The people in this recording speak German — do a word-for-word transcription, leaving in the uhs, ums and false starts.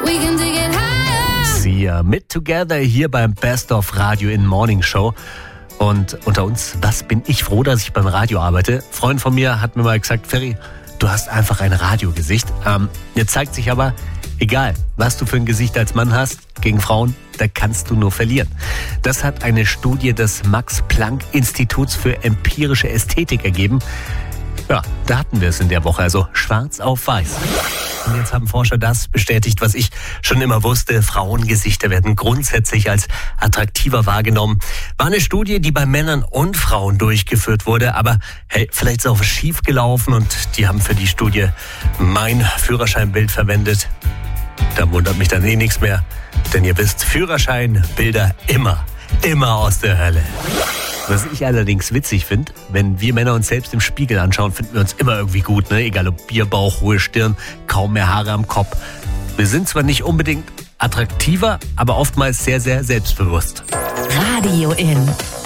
We can take it higher. Sie uh, mit Together hier beim Best of Radio in Morning Show. Und unter uns, was bin ich froh, dass ich beim Radio arbeite. Ein Freund von mir hat mir mal gesagt, Ferry, du hast einfach ein Radiogesicht. Ähm, jetzt zeigt sich aber, egal, was du für ein Gesicht als Mann hast, gegen Frauen, da kannst du nur verlieren. Das hat eine Studie des Max-Planck-Instituts für empirische Ästhetik ergeben. Ja, da hatten wir es in der Woche, also schwarz auf weiß. Und jetzt haben Forscher das bestätigt, was ich schon immer wusste. Frauengesichter werden grundsätzlich als attraktiver wahrgenommen. War eine Studie, die bei Männern und Frauen durchgeführt wurde. Aber hey, vielleicht ist auch was schief gelaufen und die haben für die Studie mein Führerscheinbild verwendet. Da wundert mich dann eh nichts mehr. Denn ihr wisst, Führerscheinbilder immer, immer aus der Hölle. Was ich allerdings witzig finde, wenn wir Männer uns selbst im Spiegel anschauen, finden wir uns immer irgendwie gut, ne? Egal ob Bierbauch, hohe Stirn, kaum mehr Haare am Kopf. Wir sind zwar nicht unbedingt attraktiver, aber oftmals sehr, sehr selbstbewusst. Radio in